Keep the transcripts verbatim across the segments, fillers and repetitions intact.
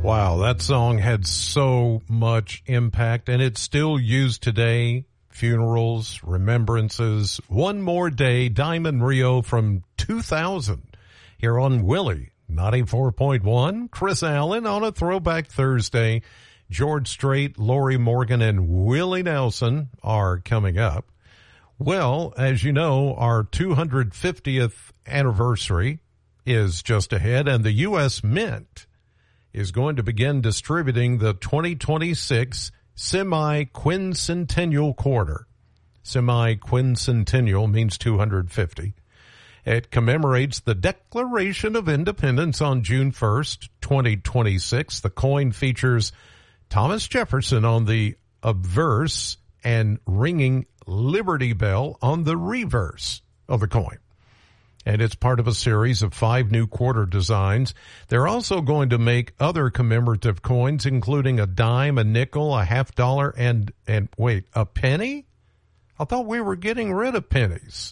Wow, that song had so much impact, and it's still used today. Funerals, remembrances, One More Day, Diamond Rio from two thousand. Here on Willie ninety-four point one, Chris Allen on a Throwback Thursday. George Strait, Lori Morgan, and Willie Nelson are coming up. Well, as you know, our two hundred fiftieth anniversary is just ahead, and the U S Mint is going to begin distributing the twenty twenty-six semi-quincentennial quarter. Semi-quincentennial means two hundred fifty. It commemorates the Declaration of Independence on June first, twenty twenty-six. The coin features Thomas Jefferson on the obverse and ringing Liberty Bell on the reverse of the coin. And it's part of a series of five new quarter designs. They're also going to make other commemorative coins, including a dime, a nickel, a half dollar, and, and wait, a penny? I thought we were getting rid of pennies.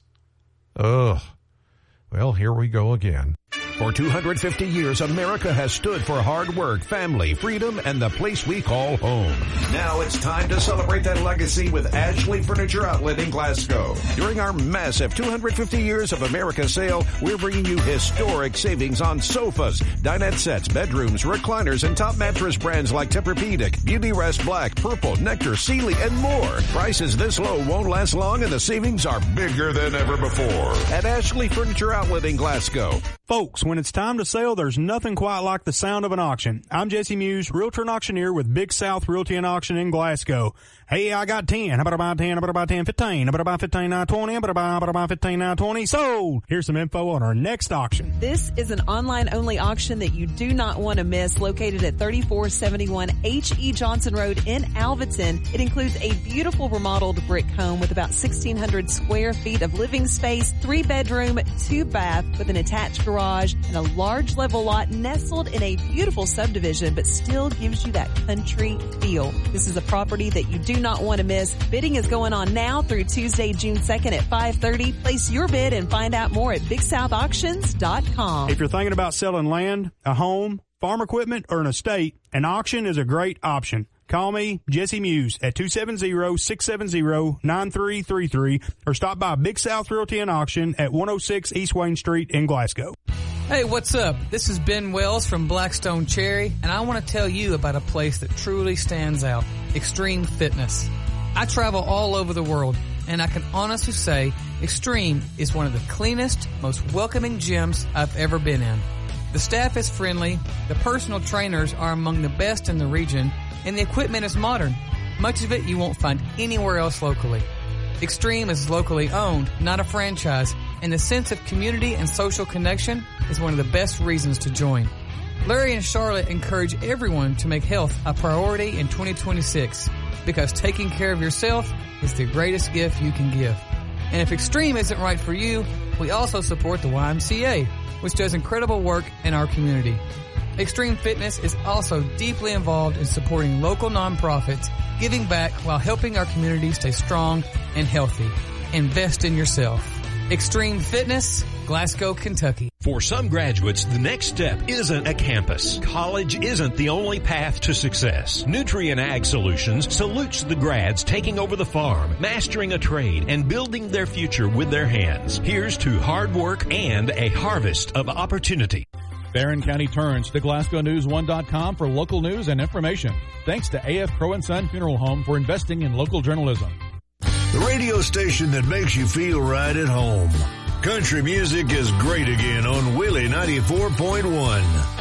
Ugh. Well, here we go again. For two hundred fifty years, America has stood for hard work, family, freedom, and the place we call home. Now it's time to celebrate that legacy with Ashley Furniture Outlet in Glasgow. During our massive two hundred fifty Years of America sale, we're bringing you historic savings on sofas, dinette sets, bedrooms, recliners, and top mattress brands like Tempur-Pedic, Beauty Rest Black, Purple, Nectar, Sealy, and more. Prices this low won't last long, and the savings are bigger than ever before. At Ashley Furniture Outlet in Glasgow. Folks, when it's time to sell, there's nothing quite like the sound of an auction. I'm Jesse Muse, realtor and auctioneer with Big South Realty and Auction in Glasgow. Hey, I got ten. How about I buy ten? How about I buy ten, fifteen? How about I buy fifteen, nine, twenty? How about I buy, how about I buy fifteen, nine, twenty? Sold! Here's some info on our next auction. This is an online-only auction that you do not want to miss, located at thirty-four seventy-one H E Johnson Road in Alvaton. It includes a beautiful remodeled brick home with about sixteen hundred square feet of living space, three bedroom, two bath with an attached garage, and a large level lot nestled in a beautiful subdivision, but still gives you that country feel. This is a property that you do not want to miss. Bidding is going on now through Tuesday, June second at five thirty. Place your bid and find out more at big south auctions dot com. If you're thinking about selling land, a home, farm equipment, or an estate, an auction is a great option. Call me, Jesse Muse, at two seven zero, six seven zero, nine three three three or stop by Big South Realty and Auction at one oh six East Wayne Street in Glasgow. Hey, what's up? This is Ben Wells from Blackstone Cherry, and I want to tell you about a place that truly stands out, Extreme Fitness. I travel all over the world, and I can honestly say Extreme is one of the cleanest, most welcoming gyms I've ever been in. The staff is friendly, the personal trainers are among the best in the region, and the equipment is modern. Much of it you won't find anywhere else locally. Extreme is locally owned, not a franchise, and the sense of community and social connection is one of the best reasons to join. Larry and Charlotte encourage everyone to make health a priority in twenty twenty-six because taking care of yourself is the greatest gift you can give. And if Extreme isn't right for you, we also support the Y M C A, which does incredible work in our community. Extreme Fitness is also deeply involved in supporting local nonprofits, giving back while helping our community stay strong and healthy. Invest in yourself. Extreme Fitness, Glasgow, Kentucky. For some graduates, the next step isn't a campus. College isn't the only path to success. Nutrien Ag Solutions salutes the grads taking over the farm, mastering a trade, and building their future with their hands. Here's to hard work and a harvest of opportunity. Barron County turns to Glasgow News one dot com for local news and information. Thanks to A F Crow and Son Funeral Home for investing in local journalism. The radio station that makes you feel right at home. Country music is great again on Willie ninety-four point one.